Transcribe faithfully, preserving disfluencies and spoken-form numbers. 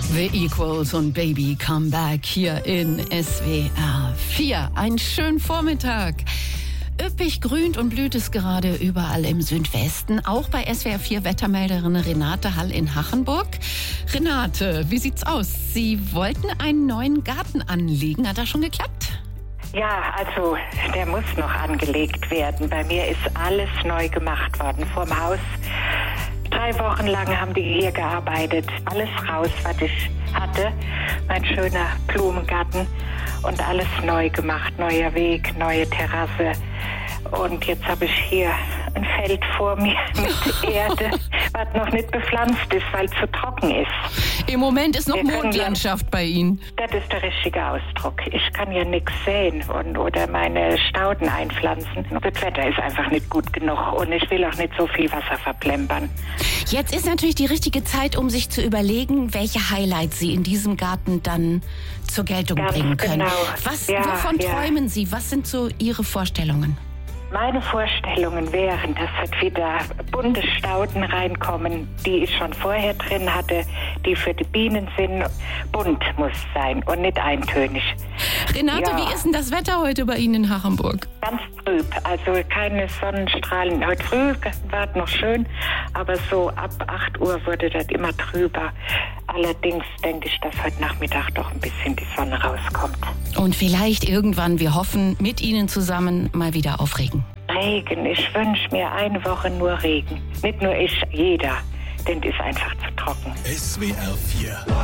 The Equals und Baby Come Back hier in S W R vier. Ein schönen Vormittag. Üppig grünt und blüht es gerade überall im Südwesten, auch bei S W R vier Wettermelderin Renate Hall in Hachenburg. Renate, wie sieht's aus? Sie wollten einen neuen Garten anlegen. Hat das schon geklappt? Ja, also der muss noch angelegt werden. Bei mir ist alles neu gemacht worden vorm Haus. Drei Wochen lang haben die hier gearbeitet. Alles raus, was ich hatte. Mein schöner Blumengarten und alles neu gemacht. Neuer Weg, neue Terrasse. Und jetzt habe ich hier ein Feld vor mir mit Erde, was noch nicht bepflanzt ist, weil es zu trocken ist. Im Moment ist noch Wir Mondlandschaft bei Ihnen. Das ist der richtige Ausdruck. Ich kann ja nichts säen und, oder meine Stauden einpflanzen. Das Wetter ist einfach nicht gut genug und ich will auch nicht so viel Wasser verplempern. Jetzt ist natürlich die richtige Zeit, um sich zu überlegen, welche Highlights Sie in diesem Garten dann zur Geltung Ganz bringen können. genau. Was, Ja, wovon ja. träumen Sie? Was sind so Ihre Vorstellungen? Meine Vorstellungen wären, dass halt wieder bunte Stauden reinkommen, die ich schon vorher drin hatte, die für die Bienen sind. Bunt muss sein und nicht eintönig. Renate, Ja. wie ist denn das Wetter heute bei Ihnen in Hachenburg? Ganz trüb, also keine Sonnenstrahlen. Heute früh war es noch schön, aber so ab acht Uhr wurde das immer trüber. Allerdings denke ich, dass heute Nachmittag doch ein bisschen die Sonne rauskommt. Und vielleicht irgendwann, wir hoffen, mit Ihnen zusammen mal wieder auf Regen. Regen, ich wünsche mir eine Woche nur Regen. Nicht nur ich, jeder, denn es ist einfach zu trocken. S W R vier